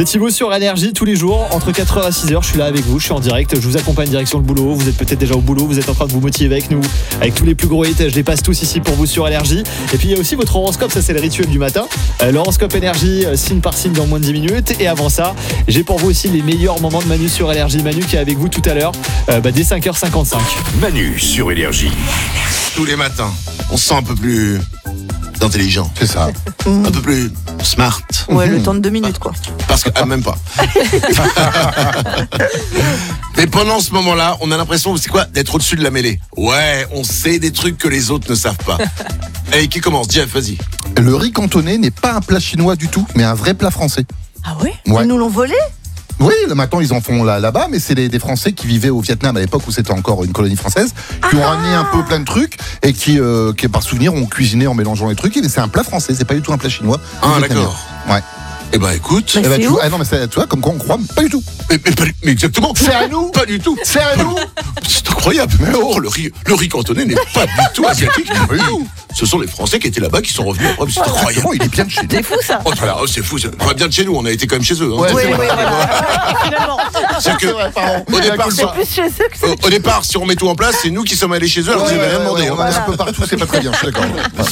C'est Thibaut sur Énergie tous les jours, entre 4h et 6h, je suis là avec vous, je suis en direct, je vous accompagne direction le boulot, vous êtes peut-être déjà au boulot, vous êtes en train de vous motiver avec nous, avec tous les plus gros hits, je les passe tous ici pour vous sur Énergie. Et puis il y a aussi votre horoscope, ça c'est le rituel du matin, l'horoscope Énergie, signe par signe dans moins de 10 minutes. Et avant ça, j'ai pour vous aussi les meilleurs moments de Manu sur Énergie. Manu qui est avec vous tout à l'heure, dès 5h55. Manu sur Énergie. Tous les matins, on se sent un peu plus intelligent. C'est ça. Un peu plus smart. Ouais, le temps de 2 minutes, quoi. Parce que, même pas. Mais pendant ce moment-là, on a l'impression, c'est quoi, d'être au-dessus de la mêlée. Ouais, on sait des trucs que les autres ne savent pas. Allez, qui commence? Jeff, vas-y. Le riz cantonais n'est pas un plat chinois du tout, mais un vrai plat français. Ah ouais, Ouais. Ils nous l'ont volé? Oui, maintenant ils en font là-bas, mais c'est des Français qui vivaient au Vietnam à l'époque où c'était encore une colonie française, qui ont ramené un peu plein de trucs et qui par souvenir ont cuisiné en mélangeant les trucs. Et c'est un plat français, c'est pas du tout un plat chinois. Ah, vietnamien. d'accord. Ouais. Eh ben, écoute. Mais c'est ouf. non, mais tu vois, comme quoi on croit, pas du tout. Mais exactement. C'est à nous. Pas du tout. C'est à nous. C'est incroyable. Mais le riz cantonais n'est pas du tout asiatique. Pas du tout. Ce sont les Français qui étaient là-bas qui sont revenus après. C'est incroyable. Il est bien de chez nous. C'est fou, ça. Oh, voilà, c'est fou. Enfin, bien de chez nous, on a été quand même chez eux. Hein. Ouais, Oui, c'est vrai. voilà. Finalement. C'est que, vrai, pardon. au départ, C'est si- C'est plus chez eux que c'est. au départ, si on met tout en place, c'est nous qui sommes allés chez eux alors qu'ils n'avaient rien demandé. On hein. est un peu partout, c'est pas très bien, je suis d'accord.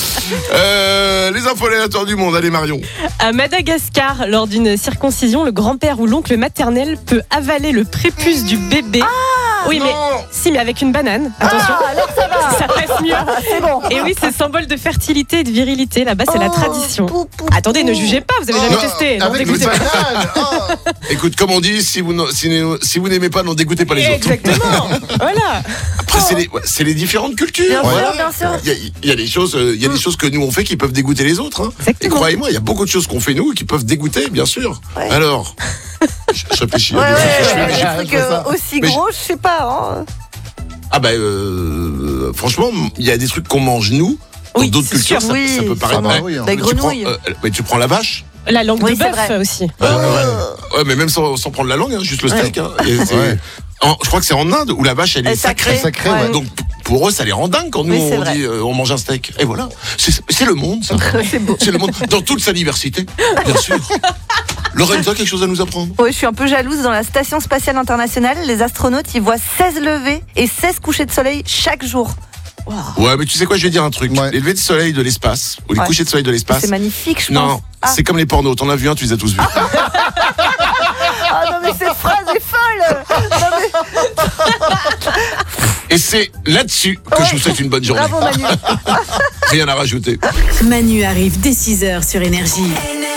Les infos aléatoires du monde, allez Marion. À Madagascar, lors d'une circoncision, le grand-père ou l'oncle maternel peut avaler le prépuce du bébé. Oui, mais avec une banane. Attention. Alors ça va. Ça passe mieux. C'est bon. Et oui, c'est symbole de fertilité et de virilité. Là-bas, c'est la tradition. Attendez, ne jugez pas, vous avez jamais Non, testé. N'en avec dégoûtez une pas. banane. Écoute, comme on dit, si vous n'aimez pas, n'en dégoûtez pas les autres. Exactement. Voilà. Après, c'est les différentes cultures. Bien sûr, Voilà. bien sûr. Il y a des choses, que nous on fait qui peuvent dégoûter les autres. Hein. Et Exactement. croyez-moi, il y a beaucoup de choses qu'on fait nous qui peuvent dégoûter, bien sûr. Ouais. Alors, je réfléchis. Ouais, je des trucs fais ça. aussi Mais gros, je sais pas. Hein. Ah franchement, il y a des trucs qu'on mange nous. Dans Oui, d'autres c'est cultures, sûr. ça Oui, peut paraître. bah oui, hein. Des Mais tu prends, grenouilles. mais tu prends la vache. La langue Oui, de c'est bœuf vrai. aussi. Ouais, mais même sans prendre la langue, hein, juste le steak. Hein. Et Ouais. je crois que c'est en Inde où la vache elle est Elle est sacrée. Sacrée, Ouais. ouais. Donc pour eux ça les rend dingues quand nous Oui, c'est on vrai. dit on mange un steak. Et voilà, c'est le monde ça. C'est beau. C'est le monde dans toute sa diversité, bien sûr. Lorenzo a quelque chose à nous apprendre. Ouais, je suis un peu jalouse. Dans la station spatiale internationale, les astronautes, ils voient 16 levées et 16 couchers de soleil chaque jour. Ouais, mais tu sais quoi, je vais dire un truc. Ouais. Les levées de soleil de l'espace ou les Ouais. couchers de soleil de l'espace. C'est magnifique, je Non, pense. Ah. c'est comme les pornos. T'en as vu un, tu les as tous vus. Ah non, mais cette phrase est folle. Non, mais... Et c'est là-dessus que je vous souhaite une bonne journée. Bravo Manu. Rien à rajouter. Manu arrive dès 6h sur Énergie.